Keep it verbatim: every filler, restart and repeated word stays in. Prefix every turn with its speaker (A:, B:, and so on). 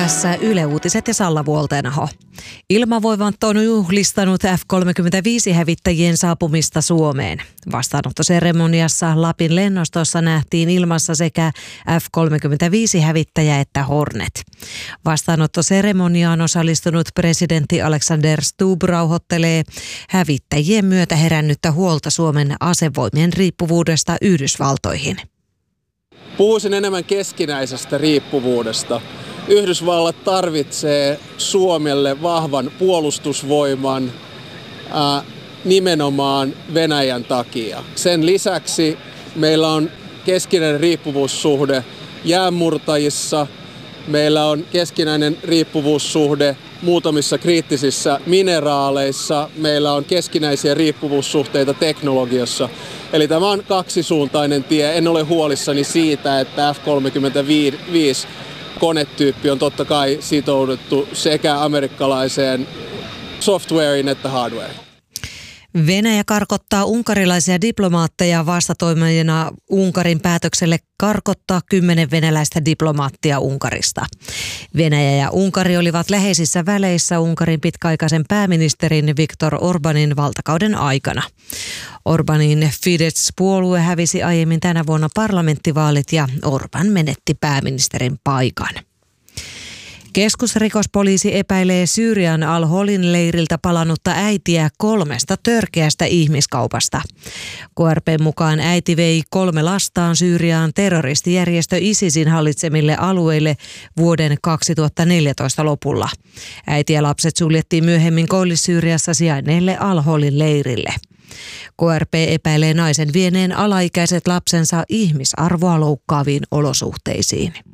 A: Tässä Yle Uutiset ja Salla Vuoltenaho. Ilmavoimat on juhlistanut F kolmekymmentäviisi-hävittäjien saapumista Suomeen. Vastaanottoseremoniassa Lapin lennostossa nähtiin ilmassa sekä F kolmekymmentäviisi-hävittäjä että Hornet. Vastaanottoseremoniaan osallistunut presidentti Alexander Stubb rauhoittelee hävittäjien myötä herännyttä huolta Suomen asevoimien riippuvuudesta Yhdysvaltoihin.
B: Puhuisin enemmän keskinäisestä riippuvuudesta. Yhdysvallat tarvitsee Suomelle vahvan puolustusvoiman ää, nimenomaan Venäjän takia. Sen lisäksi meillä on keskinäinen riippuvuussuhde jäänmurtajissa. Meillä on keskinäinen riippuvuussuhde muutamissa kriittisissä mineraaleissa. Meillä on keskinäisiä riippuvuussuhteita teknologiassa. Eli tämä on kaksisuuntainen tie. En ole huolissani siitä, että F kolmekymmentäviisi konetyyppi on totta kai sitouduttu sekä amerikkalaiseen softwareen että hardwareen.
A: Venäjä karkottaa unkarilaisia diplomaatteja vastatoimena Unkarin päätökselle karkottaa kymmenen venäläistä diplomaattia Unkarista. Venäjä ja Unkari olivat läheisissä väleissä Unkarin pitkäaikaisen pääministerin Viktor Orbanin valtakauden aikana. Orbanin Fidesz-puolue hävisi aiemmin tänä vuonna parlamenttivaalit ja Orban menetti pääministerin paikan. Keskusrikospoliisi epäilee Syyrian Al-Holin leiriltä palannutta äitiä kolmesta törkeästä ihmiskaupasta. K R P:n mukaan äiti vei kolme lastaan Syyriaan terroristijärjestö ISISin hallitsemille alueille vuoden kaksituhattaneljätoista lopulla. Äiti ja lapset suljettiin myöhemmin Koillis-Syyriassa sijainneelle Al-Holin leirille. K R P epäilee naisen vieneen alaikäiset lapsensa ihmisarvoa loukkaaviin olosuhteisiin.